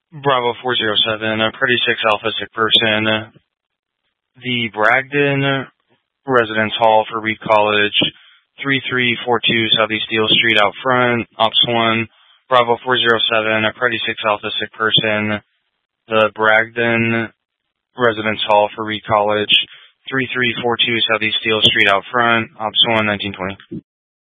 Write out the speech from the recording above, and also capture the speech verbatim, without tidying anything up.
Bravo four zero seven, uh, Pretty six Alpha sick person. The Bragdon Residence Hall for Reed College, three three four two Southeast Deal Street out front, Ops one, Bravo four zero seven, a Pretty six Alpha sick person. The Bragdon Residence Hall for Reed College, three three four two Southeast Deal Street out front, Ops one, nineteen twenty.